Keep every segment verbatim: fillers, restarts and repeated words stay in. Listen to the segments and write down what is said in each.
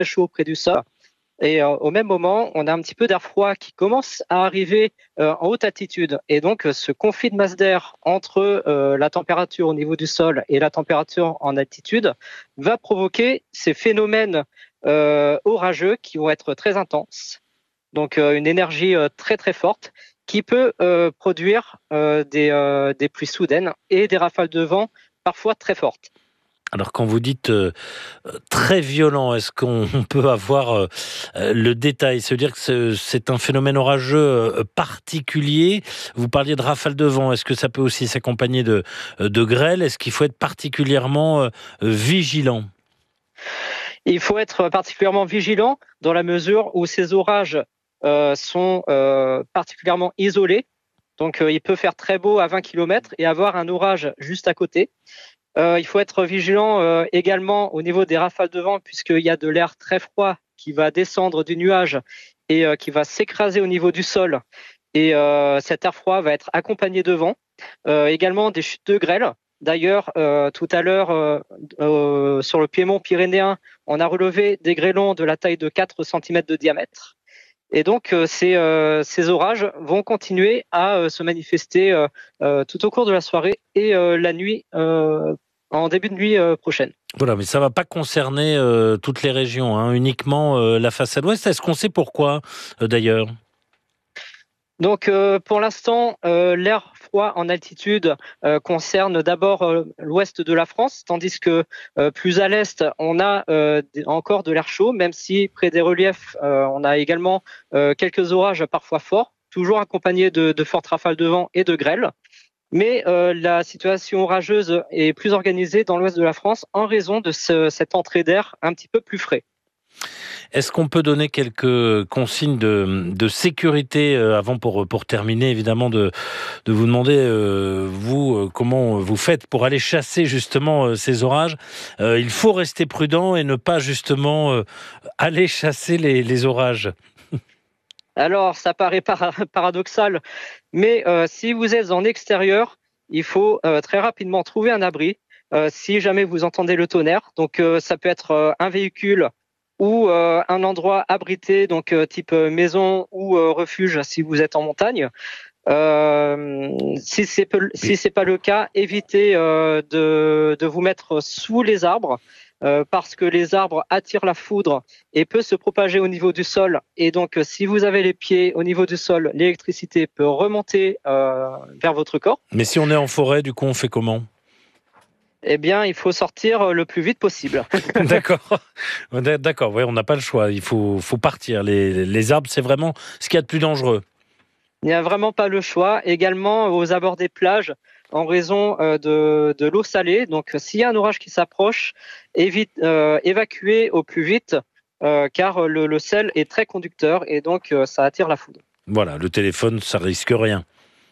très chaud près du sol. Et euh, au même moment, on a un petit peu d'air froid qui commence à arriver euh, en haute altitude. Et donc, euh, ce conflit de masse d'air entre euh, la température au niveau du sol et la température en altitude va provoquer ces phénomènes euh, orageux qui vont être très intenses. Donc, euh, une énergie euh, très très forte qui peut euh, produire euh, des, euh, des pluies soudaines et des rafales de vent parfois très fortes. Alors quand vous dites euh, très violent, est-ce qu'on peut avoir euh, le détail, se dire que c'est, c'est un phénomène orageux euh, particulier? Vous parliez de rafales de vent, est-ce que ça peut aussi s'accompagner de, de grêle? Est-ce qu'il faut être particulièrement euh, vigilant? Il faut être particulièrement vigilant dans la mesure où ces orages euh, sont euh, particulièrement isolés. Donc euh, il peut faire très beau à vingt kilomètres et avoir un orage juste à côté. Euh, il faut être vigilant euh, également au niveau des rafales de vent puisqu'il y a de l'air très froid qui va descendre du nuage et euh, qui va s'écraser au niveau du sol. Et euh, cet air froid va être accompagné de vent. Euh, également des chutes de grêle. D'ailleurs, euh, tout à l'heure, euh, euh, sur le piémont pyrénéen, on a relevé des grêlons de la taille de quatre centimètres de diamètre. Et donc, euh, ces, euh, ces orages vont continuer à euh, se manifester euh, euh, tout au cours de la soirée et euh, la nuit, euh, en début de nuit euh, prochaine. Voilà, mais ça ne va pas concerner euh, toutes les régions, hein, uniquement euh, la façade ouest. Est-ce qu'on sait pourquoi, euh, d'ailleurs ? Donc, euh, pour l'instant, euh, l'air froid en altitude euh, concerne d'abord euh, l'ouest de la France, tandis que euh, plus à l'est, on a euh, encore de l'air chaud, même si près des reliefs, euh, on a également euh, quelques orages parfois forts, toujours accompagnés de, de fortes rafales de vent et de grêle. Mais euh, la situation orageuse est plus organisée dans l'ouest de la France en raison de ce, cette entrée d'air un petit peu plus frais. Est-ce qu'on peut donner quelques consignes de, de sécurité euh, avant pour, pour terminer, évidemment, de, de vous demander, euh, vous, euh, comment vous faites pour aller chasser justement euh, ces orages. Euh, il faut rester prudent et ne pas justement euh, aller chasser les, les orages. Alors, ça paraît para- paradoxal, mais euh, si vous êtes en extérieur, il faut euh, très rapidement trouver un abri euh, si jamais vous entendez le tonnerre. Donc, euh, ça peut être euh, un véhicule ou euh, un endroit abrité, donc euh, type euh, maison ou euh, refuge si vous êtes en montagne. Euh, si c'est peu, si c'est pas le cas, évitez euh, de, de vous mettre sous les arbres euh, parce que les arbres attirent la foudre et peut se propager au niveau du sol. Et donc, si vous avez les pieds au niveau du sol, l'électricité peut remonter euh, vers votre corps. Mais si on est en forêt, du coup, on fait comment ? Eh bien, il faut sortir le plus vite possible. D'accord, d'accord. Ouais, on n'a pas le choix. Il faut, faut partir. Les, les arbres, c'est vraiment ce qu'il y a de plus dangereux. Il n'y a vraiment pas le choix. Également aux abords des plages, en raison euh, de, de l'eau salée. Donc, s'il y a un orage qui s'approche, évite, euh, évacuer au plus vite, euh, car le, le sel est très conducteur et donc euh, ça attire la foudre. Voilà, le téléphone, ça risque rien.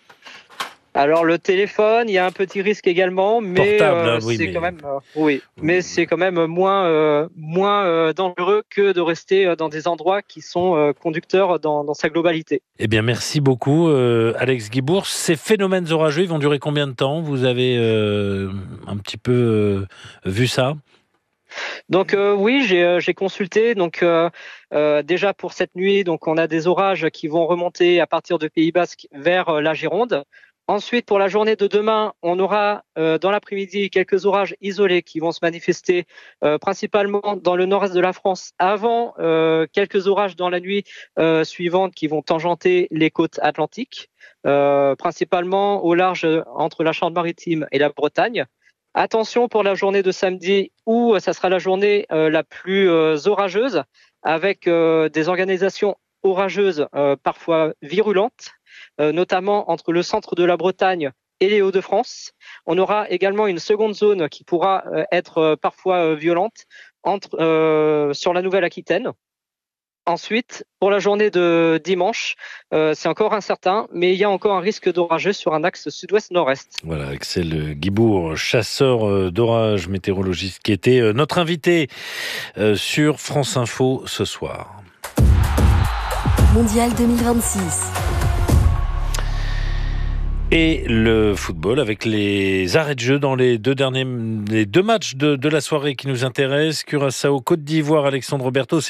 Alors le téléphone, il y a un petit risque également, mais Portable, euh, hein, oui, c'est mais... quand même, euh, oui, mais c'est quand même moins euh, moins euh, dangereux que de rester dans des endroits qui sont euh, conducteurs dans, dans sa globalité. Eh bien, merci beaucoup, euh, Alex Guibourg. Ces phénomènes orageux, ils vont durer combien de temps ? Vous avez euh, un petit peu euh, vu ça ? Donc euh, oui, j'ai, euh, j'ai consulté. Donc euh, euh, déjà pour cette nuit, donc on a des orages qui vont remonter à partir de Pays Basque vers euh, la Gironde. Ensuite, pour la journée de demain, on aura euh, dans l'après-midi quelques orages isolés qui vont se manifester euh, principalement dans le nord-est de la France avant euh, quelques orages dans la nuit euh, suivante qui vont tangenter les côtes atlantiques, euh, principalement au large entre la Charente-Maritime et la Bretagne. Attention pour la journée de samedi où ça sera la journée euh, la plus euh, orageuse avec euh, des organisations orageuses euh, parfois virulentes, euh, notamment entre le centre de la Bretagne et les Hauts-de-France. On aura également une seconde zone qui pourra euh, être euh, parfois euh, violente entre, euh, sur la Nouvelle-Aquitaine. Ensuite, pour la journée de dimanche, euh, c'est encore incertain, mais il y a encore un risque d'orageux sur un axe sud-ouest-nord-est. Voilà, Axel Guibourg, chasseur d'orage, météorologiste, qui était notre invité sur France Info ce soir. Mondial deux mille vingt-six. Et le football avec les arrêts de jeu dans les deux derniers, les deux matchs de, de la soirée qui nous intéressent. Curaçao, Côte d'Ivoire, Alexandre Berthaud.